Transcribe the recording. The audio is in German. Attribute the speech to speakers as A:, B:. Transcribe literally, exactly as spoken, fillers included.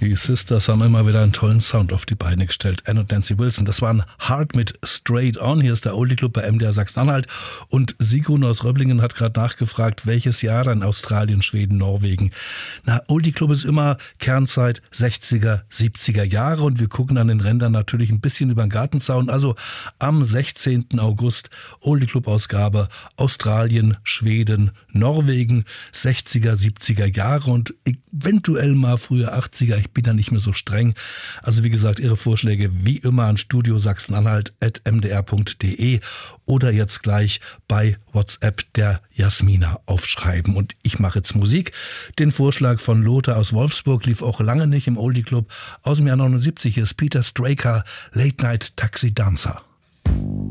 A: Die Sisters haben immer wieder einen tollen Sound auf die Beine gestellt. Anne und Nancy Wilson. Das waren Hard mit Straight On. Hier ist der Oldie Club bei M D R Sachsen-Anhalt. Und Sigrun aus Röblingen hat gerade nachgefragt, welches Jahr dann Australien, Schweden, Norwegen. Na, Oldie Club ist immer Kernzeit sechziger, siebziger Jahre. Und wir gucken an den Rändern natürlich ein bisschen über den Gartenzaun. Also am sechzehnten August Oldie Club Ausgabe Australien, Schweden, Norwegen, sechziger, siebziger Jahre und eventuell mal früher achtziger. Ich bin da nicht mehr so streng. Also wie gesagt, Ihre Vorschläge wie immer an studio sachsen-anhalt at m d r punkt d e oder jetzt gleich bei WhatsApp der Jasmina aufschreiben. Und ich mache jetzt Musik. Den Vorschlag von Lothar aus Wolfsburg lief auch lange nicht im Oldie Club. Aus dem Jahr neunundsiebzig ist Peter Straker, Late Night Taxi Dancer.